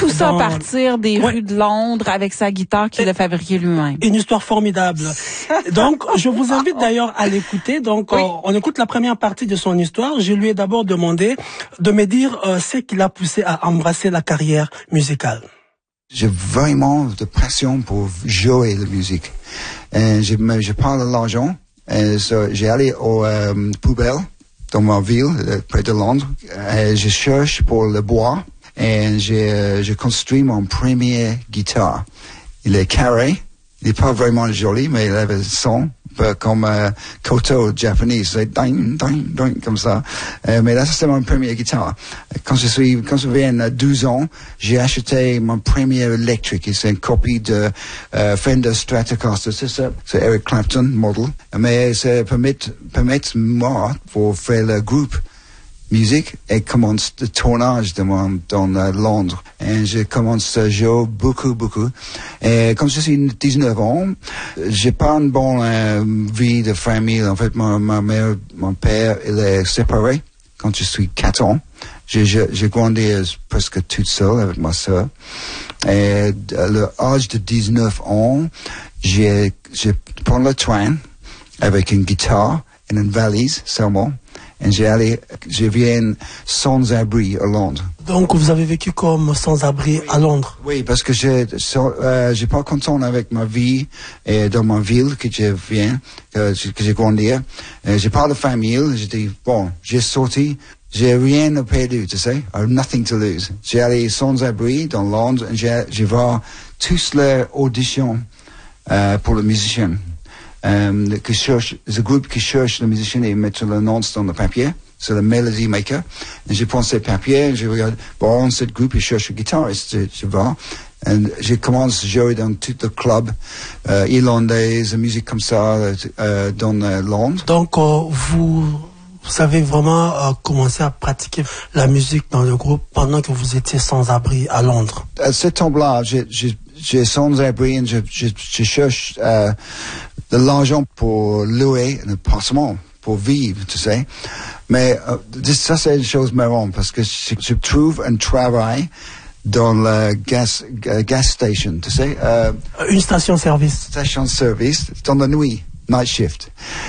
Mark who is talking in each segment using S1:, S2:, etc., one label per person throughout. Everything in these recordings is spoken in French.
S1: Tout ça à partir des rues de Londres avec sa guitare qu'il a fabriquée lui-même.
S2: Une histoire formidable. Donc, je vous invite d'ailleurs à l'écouter. Donc, on écoute la première partie de son histoire. Je lui ai d'abord demandé de me dire ce qui l'a poussé à embrasser la carrière musicale.
S3: J'ai vraiment de passion pour jouer la musique. Et je parle de l'argent. J'ai allé aux poubelles dans ma ville, près de Londres. Et je cherche pour le bois. Et j'ai construit mon premier guitare. Il est carré. Il n'est pas vraiment joli, mais il avait le son, comme koto japonais, c'est ding, ding, ding, comme ça. Mais là, c'est mon premier guitare. Quand j'avais 12 ans, j'ai acheté mon premier électrique. C'est une copie de Fender Stratocaster. C'est Eric Clapton model. Mais ça permet-moi pour faire le groupe musique et commence le tournage dans Londres. Et je commence à jouer beaucoup. Et quand je suis 19 ans, j'ai pas une bonne vie de famille. En fait, mon père, il est séparé quand je suis 4 ans. J'ai grandi presque toute seule avec ma sœur. Et à l'âge de 19 ans, j'ai pris le train avec une guitare et une valise seulement. Et je viens sans abri à Londres.
S2: Donc, vous avez vécu comme sans abri à Londres?
S3: Oui, parce que j'ai pas content avec ma vie et dans ma ville que je viens, que j'ai grandi. J'ai pas de famille. J'ai dit, bon, j'ai sorti, j'ai rien à perdre, tu sais. I have nothing to lose. J'ai allé sans abri dans Londres et j'ai vu tous les auditions, pour le musicien. Le groupe qui cherche le musicien et mettre l'annonce dans le papier, c'est le Melody Maker. Et j'ai pensé papier, je regarde, bon, ce groupe, il cherche un guitariste, je vois. Et j'ai commencé à jouer dans tout le club, irlandais, musique comme ça, dans Londres.
S2: Donc, vous avez vraiment commencé à pratiquer la musique dans le groupe pendant que vous étiez sans abri à Londres.
S3: À ce temps-là, j'ai sans abri et je cherche, de l'argent pour louer un appartement, pour vivre, tu sais. Mais ça, c'est une chose marrante parce que je trouve un travail dans la gas station, tu sais.
S2: Une station-service.
S3: Station-service, dans la nuit, night shift.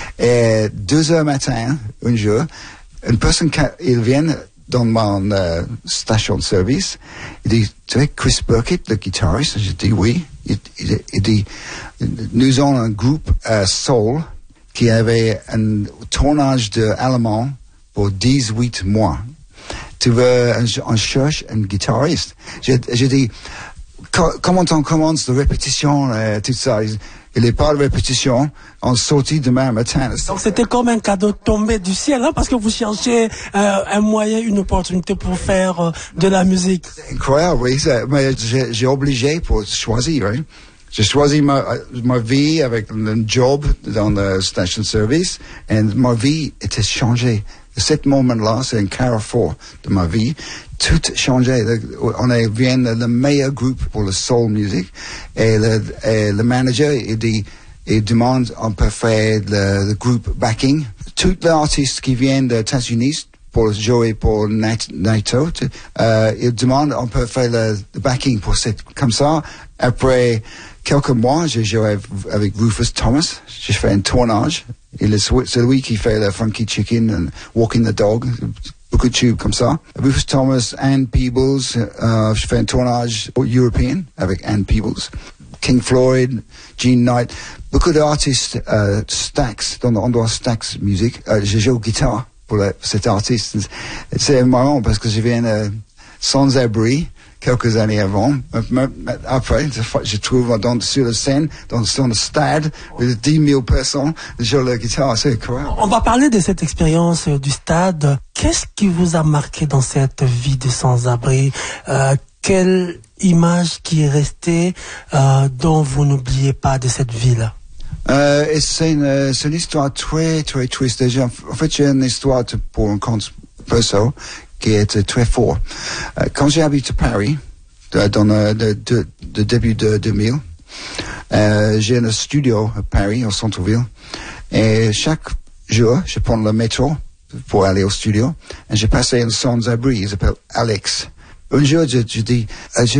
S3: Et 2h matin, un jour, une personne, il vient dans mon station-service, il dit, tu sais, Chris Burkett, le guitariste? Je dis oui. Il dit, nous avons un groupe soul qui avait un tournage allemand pour 18 mois. Tu veux, on cherche un guitariste. J'ai dit, comment on commence la répétition, tout ça? Il n'est pas de répétition, on sortit demain matin.
S2: Donc c'était comme un cadeau tombé du ciel, hein, parce que vous cherchez un moyen, une opportunité pour faire de la musique.
S3: C'est incroyable, oui. Mais j'ai obligé pour choisir. Hein. J'ai choisi ma vie avec un job dans le station service et ma vie était changée. À ce moment-là, c'est un carrefour de ma vie. Tout changé. On est bien le meilleur groupe pour le soul music. Et le manager, il demande, on peut faire le groupe backing. Tous les artistes qui viennent des États-Unis pour jouer pour NATO, il demande, on peut faire le backing pour comme ça. Après quelques mois, j'ai joué avec Rufus Thomas. J'ai fait un tournage. C'est lui qui fait le Funky Chicken and Walking the Dog. Beaucoup de tubes comme ça. Rufus Thomas, Ann Peebles. J'ai fait un tournage européen avec Ann Peebles. King Floyd, Gene Knight. Beaucoup d'artistes, Stax, dans l'endroit Stax Music. J'ai joué guitare pour cet artiste. C'est marrant parce que je viens sans abri quelques années avant. Après, je trouve sur la scène, dans le stade, avec 10 000 personnes, je joue la guitare, c'est incroyable.
S2: On va parler de cette expérience du stade. Qu'est-ce qui vous a marqué dans cette vie de sans-abri? Quelle image qui est restée dont vous n'oubliez pas de cette vie-là?
S3: C'est une histoire très, très triste. En fait, j'ai une histoire pour un compte perso qui est très fort. Quand j'ai habité à Paris, dans le début de 2000, j'ai un studio à Paris, au centre-ville, et chaque jour, je prends le métro pour aller au studio, et j'ai passé un sans-abri, il s'appelle Alex. Un jour, je dis,